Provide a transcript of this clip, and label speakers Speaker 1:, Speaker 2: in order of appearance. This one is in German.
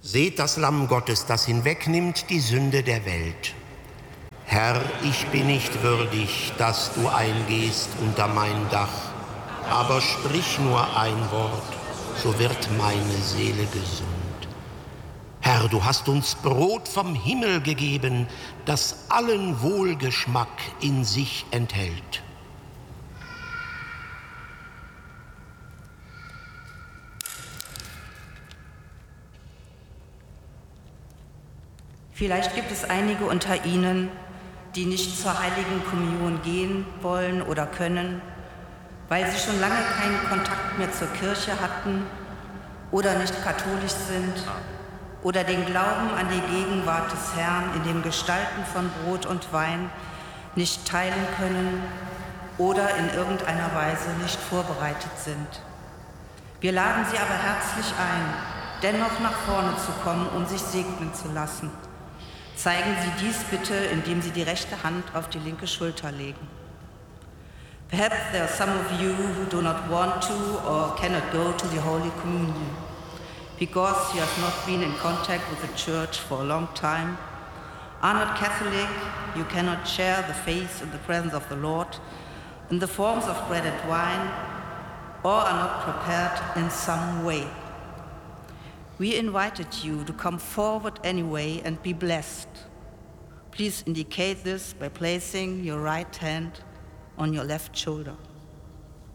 Speaker 1: Seht das Lamm Gottes, das hinwegnimmt die Sünde der Welt. Herr, ich bin nicht würdig, dass du eingehst unter mein Dach, aber sprich nur ein Wort, so wird meine Seele gesund. Herr, du hast uns Brot vom Himmel gegeben, das allen Wohlgeschmack in sich enthält.
Speaker 2: Vielleicht gibt es einige unter Ihnen, die nicht zur Heiligen Kommunion gehen wollen oder können, weil sie schon lange keinen Kontakt mehr zur Kirche hatten oder nicht katholisch sind oder den Glauben an die Gegenwart des Herrn in den Gestalten von Brot und Wein nicht teilen können oder in irgendeiner Weise nicht vorbereitet sind. Wir laden Sie aber herzlich ein, dennoch nach vorne zu kommen, um sich segnen zu lassen. Zeigen Sie dies bitte, indem Sie die rechte Hand auf die linke Schulter legen. Perhaps there are some of you who do not want to or cannot go to the Holy Communion because you have not been in contact with the Church for a long time, are not Catholic, you cannot share the faith and the presence of the Lord in the forms of bread and wine, or are not prepared in some way. We invited you to come forward anyway and be blessed. Please indicate this by placing your right hand on your left shoulder.